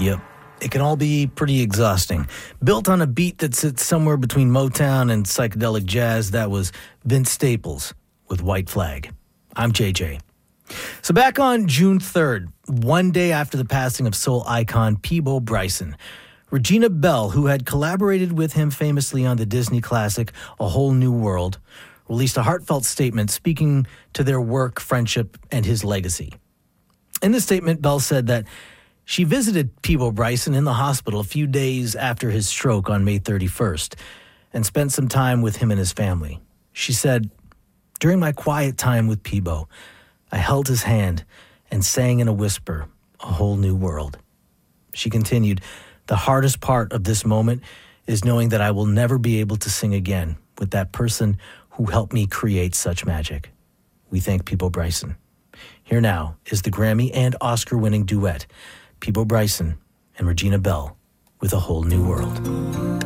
Yep. It can all be pretty exhausting. Built on a beat that sits somewhere between Motown and psychedelic jazz, that was Vince Staples with White Flag. I'm JJ. So back on June 3rd, one day after the passing of soul icon Peabo Bryson, Regina Belle, who had collaborated with him famously on the Disney classic A Whole New World, released a heartfelt statement speaking to their work, friendship, and his legacy. In the statement, Belle said that she visited Peabo Bryson in the hospital a few days after his stroke on May 31st and spent some time with him and his family. She said, "During my quiet time with Peabo, I held his hand and sang in a whisper, A Whole New World." She continued, "The hardest part of this moment is knowing that I will never be able to sing again with that person who helped me create such magic." We thank Peabo Bryson. Here now is the Grammy and Oscar-winning duet, Peabo Bryson and Regina Belle with A Whole New World.